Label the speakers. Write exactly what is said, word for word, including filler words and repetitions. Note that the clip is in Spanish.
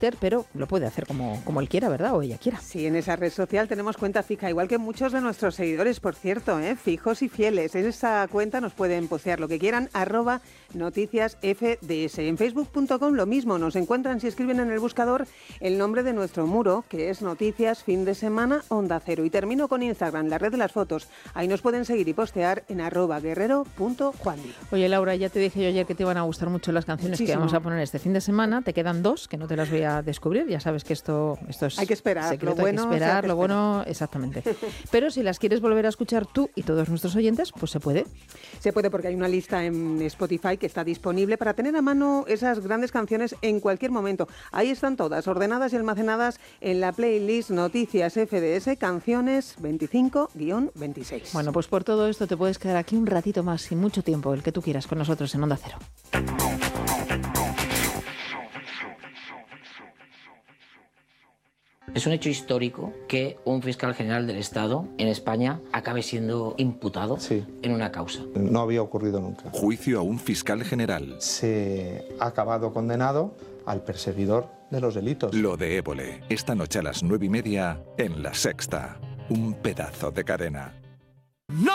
Speaker 1: Twitter, pero lo puede hacer como, como él quiera, ¿verdad? O ella quiera.
Speaker 2: Sí, en esa red social tenemos cuenta fija, igual que muchos de nuestros seguidores, por cierto, ¿eh? Fijos y fieles. En esa cuenta nos pueden postear lo que quieran, arroba noticias F D S. En facebook punto com lo mismo, nos encuentran si escriben en el buscador el nombre de nuestro muro, que es Noticias Fin de Semana Onda Cero. Y termino con Instagram, la red de las fotos. Ahí nos pueden seguir y postear en arroba guerrero punto juandi.
Speaker 1: Oye, Laura, ya te dije yo ayer que te iban a gustar mucho las canciones
Speaker 2: Muchísimo.
Speaker 1: que vamos a poner este fin de semana. Te quedan dos, que no te las voy a descubrir. Ya sabes que esto, esto es
Speaker 2: Hay que esperar,
Speaker 1: secreto,
Speaker 2: lo bueno
Speaker 1: hay que esperar,
Speaker 2: se hace
Speaker 1: lo
Speaker 2: esperar.
Speaker 1: bueno, exactamente. Pero si las quieres volver a escuchar tú y todos nuestros oyentes, pues se puede.
Speaker 2: Se puede porque hay una lista en Spotify que está disponible para tener a mano esas grandes canciones en cualquier momento. Ahí están todas, ordenadas y almacenadas en la playlist Noticias F D S, canciones veinticinco veintiséis.
Speaker 1: Bueno, pues por todo esto te puedes quedar aquí un ratito más, sin mucho tiempo, el que tú quieras, con nosotros en Onda Cero.
Speaker 3: Es un hecho histórico que un fiscal general del Estado en España acabe siendo imputado
Speaker 4: Sí.
Speaker 3: en una causa.
Speaker 4: No había ocurrido nunca.
Speaker 5: Juicio a un fiscal general.
Speaker 4: Se ha acabado condenado al perseguidor de los delitos.
Speaker 5: Lo de Évole, esta noche a las nueve y media en La Sexta. Un pedazo de cadena.